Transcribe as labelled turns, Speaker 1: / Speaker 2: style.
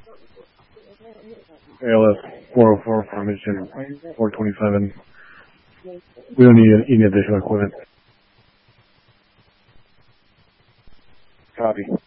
Speaker 1: ALS 404 formation 427. We don't need any additional equipment. Copy.